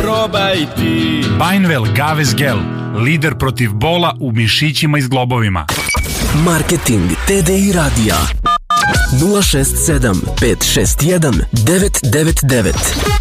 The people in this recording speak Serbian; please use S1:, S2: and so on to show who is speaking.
S1: probaj ti.
S2: Bainvel Gaves Gel, lider protiv bola u mišićima i zglobovima.
S3: Marketing TDI radija 067 561 999.